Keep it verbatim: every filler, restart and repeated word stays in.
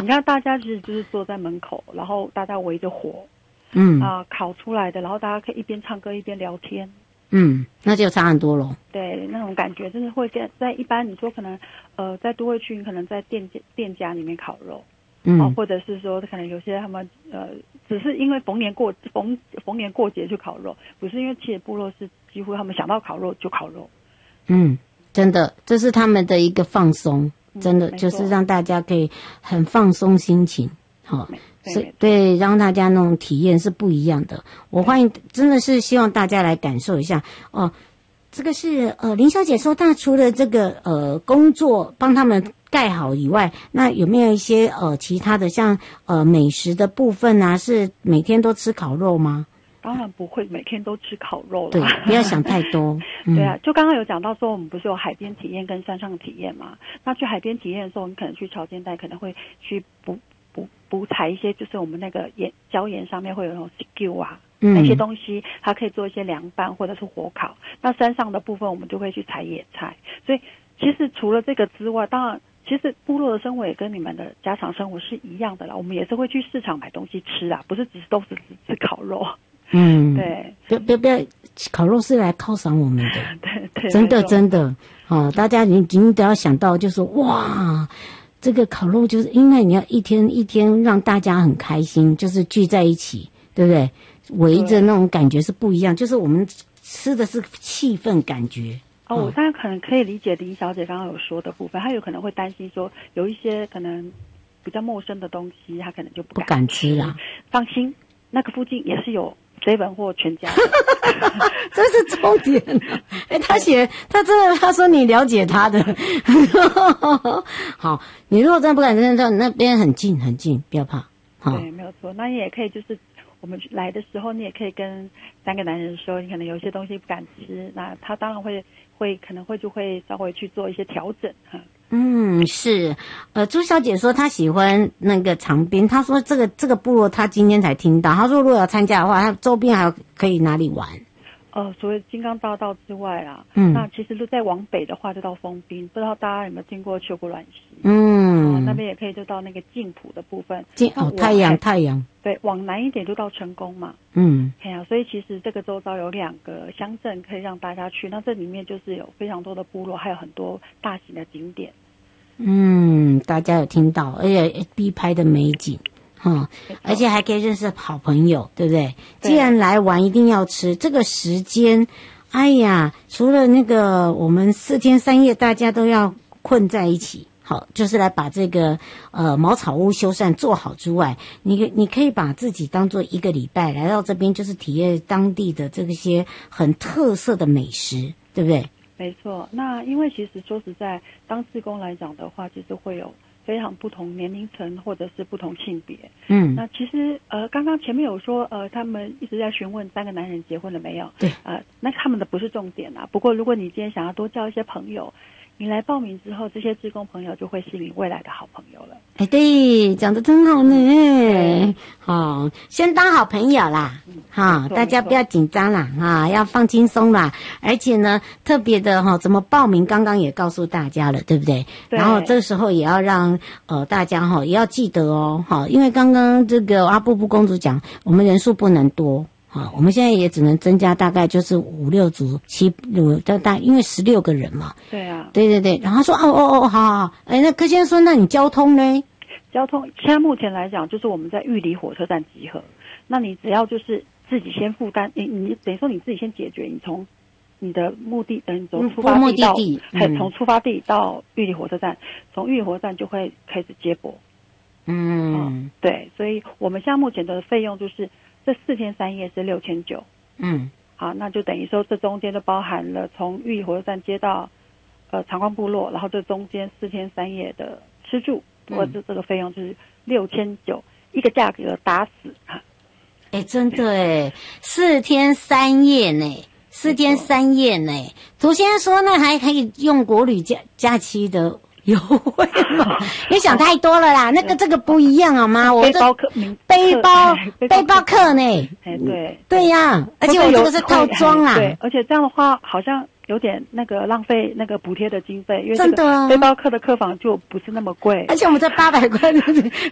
你看大家其实就是坐在门口，然后大家围着火， 嗯啊、呃，烤出来的，然后大家可以一边唱歌一边聊天。 嗯，那就差很多咯。 对，那种感觉真的会跟在一般你说可能呃在都会区，你可能在店店家里面烤肉， 嗯、 哦，或者是说可能有些他们呃只是因为逢年过逢逢年过节去烤肉，不是因为其实部落是几乎他们想到烤肉就烤肉。 嗯，真的，这是他们的一个放松，真的、 嗯、 就是让大家可以很放松心情，好、哦。 对, 对，让大家那种体验是不一样的。我欢迎，真的是希望大家来感受一下哦。这个是呃，林小姐说，她除了这个呃工作帮他们盖好以外，那有没有一些呃其他的像呃美食的部分啊？是每天都吃烤肉吗？ 当然不会每天都吃烤肉了， 对，不要想太多。 嗯、对啊，就刚刚有讲到说，我们不是有海边体验跟山上体验嘛？那去海边体验的时候，你可能去潮间带，可能会去补。补补采一些，就是我们那个盐礁岩上面会有那种 S K U 啊、嗯，那些东西，它可以做一些凉拌或者是火烤。那山上的部分，我们就会去采野菜。所以其实除了这个之外，当然，其实部落的生活也跟你们的家常生活是一样的啦。我们也是会去市场买东西吃啊，不是只是都是只吃烤肉。 嗯， 对， 不要不要不要，烤肉是来犒赏我们的， 对对， 真的真的哦，大家你你都要想到，就是哇。这个烤肉就是因为你要一天一天让大家很开心，就是聚在一起，对不对？围着那种感觉是不一样，就是我们吃的是气氛感觉。 哦，我当然可能可以理解林小姐刚刚有说的部分，她有可能会担心说有一些可能比较陌生的东西，她可能就不敢不敢吃啦。 放心，那个附近也是有seven或全家的， 这是重点。哎，他写他真的，他说你了解他的。好，你如果真的不敢真的，那边很近很近，不要怕。好， 对，没有错。那你也可以就是我们来的时候，你也可以跟三个男人说，你可能有些东西不敢吃，那他当然会会可能会就会稍微去做一些调整哈。 嗯，是，呃，朱小姐说她喜欢那个长滨，她说这个这个部落她今天才听到，她说如果要参加的话，她周边还有可以哪里玩？ 呃，除了金刚大道之外啦， 嗯， 那其实就再往北的话就到丰滨，不知道大家有没有听过秋谷卵溪？ 嗯、 呃，那边也可以就到那个静浦的部分。 静哦，太阳太阳。 对，往南一点就到成功嘛。 嗯， 哎呀、啊，所以其实这个周遭有两个乡镇可以让大家去，那这里面就是有非常多的部落，还有很多大型的景点。 嗯，大家有听到，而且必拍的美景，哈、嗯，而且还可以认识好朋友，对不对？ 对， 既然来玩，一定要吃。这个时间，哎呀，除了那个我们四天三夜大家都要困在一起，好，就是来把这个呃茅草屋修缮做好之外，你你可以把自己当做一个礼拜来到这边，就是体验当地的这些很特色的美食，对不对？ 没错，那因为其实说实在，当志工来讲的话，其实会有非常不同年龄层或者是不同性别。 嗯， 那其实呃，刚刚前面有说呃，他们一直在询问三个男人结婚了没有？ 对， 呃，那他们的不是重点啦。不过如果你今天想要多交一些朋友，你来报名之后，这些志工朋友就会是你未来的好朋友了。 哎，对，讲得真好呢。好，先当好朋友啦。哈、嗯，大家不要紧张啦，哈，要放轻松啦。而且呢，特别的哈，怎么报名，刚刚也告诉大家了，对不对？ 对。 然后这个时候也要让呃大家哈，也要记得哦，哈，因为刚刚这个阿布布公主讲，我们人数不能多。好，我们现在也只能增加大概就是五六组七五大大，因为十六个人嘛。 对啊。 对对对，然后说哦哦哦，好好好，哎，那柯先生说，那你交通呢？ 交通现在目前来讲，就是我们在玉里火车站集合，那你只要就是自己先负担，你你等于说你自己先解决，你从你的目的等于从出发地到，还、嗯、从出发地到玉里火车站，从玉里火车站就会开始接驳。 嗯、 哦，对，所以我们现在目前的费用就是这四天三夜是六千九。 嗯， 好，那就等于说这中间就包含了从玉里火车站接到呃长光部落，然后这中间四天三夜的吃住，或者这个费用就是六千九，一个价格打死哈。 哎，真的哎，四天三夜呢，四天三夜呢。涂先生说那还可以用国旅假假期的优惠吗？你想太多了啦，那个这个不一样好吗？我背包客， 背包背包客呢？ 哎，对对呀，而且我这个是套装啊。 对，而且这样的话好像有点那个浪费那个补贴的经费，因为真的背包客的客房就不是那么贵， 而且我们这八百块